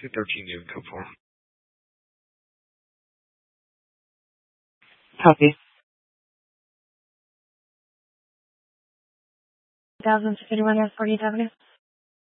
213 noon, code 4. Copy. 1051 North 40th Avenue.